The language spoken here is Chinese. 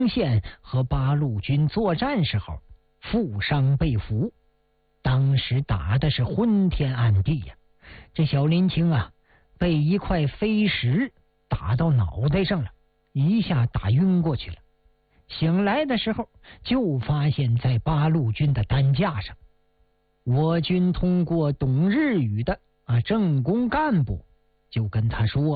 线和八路军作战时候负伤被俘，当时打的是昏天暗地呀。这小林青啊，被一块飞石打到脑袋上了，一下打晕过去了。醒来的时候，就发现在八路军的担架上。我军通过懂日语的政工干部就跟他说